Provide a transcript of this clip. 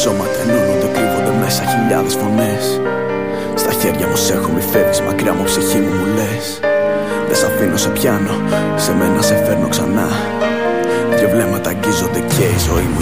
σώματα ενώνονται, κρύβονται μέσα χιλιάδες φωνές. Στα χέρια μου σ' έχω, μη φεύγεις μακριά μου, ψυχή μου μου λες. Δεν σ' αφήνω, σε πιάνω, σε μένα σε φέρνω ξανά. Δυο βλέμματα αγγίζονται και η ζωή μου